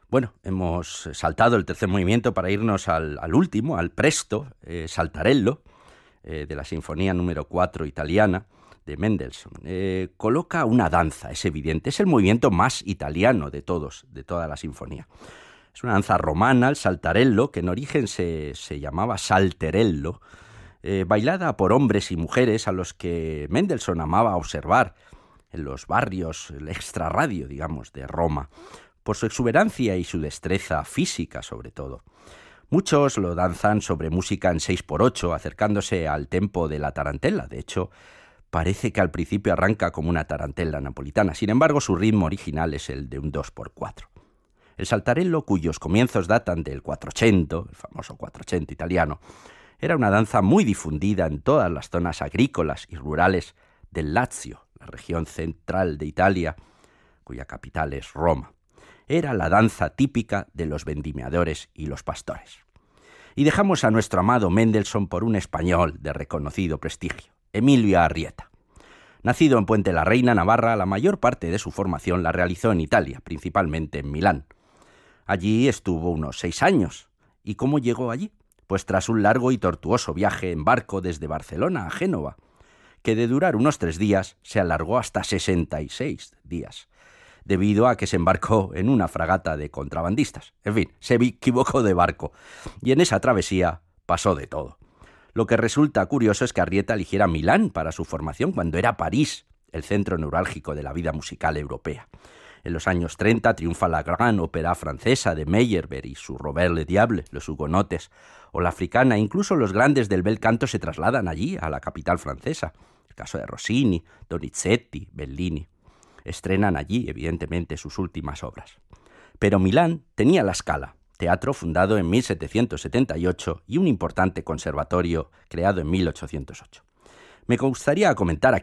Bueno, hemos saltado el tercer movimiento para irnos al último, al presto, Saltarello, de la Sinfonía número 4 italiana de Mendelssohn. Coloca una danza, es evidente, es el movimiento más italiano de todos, de toda la sinfonía. Es una danza romana, el saltarello, que en origen se llamaba salterello, bailada por hombres y mujeres a los que Mendelssohn amaba observar en los barrios, el extrarradio, digamos, de Roma, por su exuberancia y su destreza física, sobre todo. Muchos lo danzan sobre música en 6x8, acercándose al tempo de la tarantela. De hecho, parece que al principio arranca como una tarantela napolitana. Sin embargo, su ritmo original es el de un 2x4. El saltarello, cuyos comienzos datan del 400, el famoso 400 italiano, era una danza muy difundida en todas las zonas agrícolas y rurales del Lazio, la región central de Italia, cuya capital es Roma. Era la danza típica de los vendimiadores y los pastores. Y dejamos a nuestro amado Mendelssohn por un español de reconocido prestigio, Emilio Arrieta. Nacido en Puente la Reina, Navarra, la mayor parte de su formación la realizó en Italia, principalmente en Milán. Allí estuvo unos 6 años. ¿Y cómo llegó allí? Pues tras un largo y tortuoso viaje en barco desde Barcelona a Génova, que de durar unos 3 días se alargó hasta 66 días, debido a que se embarcó en una fragata de contrabandistas. En fin, se equivocó de barco, y en esa travesía pasó de todo. Lo que resulta curioso es que Arrieta eligiera Milán para su formación cuando era París, el centro neurálgico de la vida musical europea. En los años 30 triunfa la gran ópera francesa de Meyerbeer y su Robert le Diable, los hugonotes, o la africana. Incluso los grandes del bel canto se trasladan allí, a la capital francesa. El caso de Rossini, Donizetti, Bellini. Estrenan allí, evidentemente, sus últimas obras. Pero Milán tenía la Scala, teatro fundado en 1778 y un importante conservatorio creado en 1808. Me gustaría comentar aquí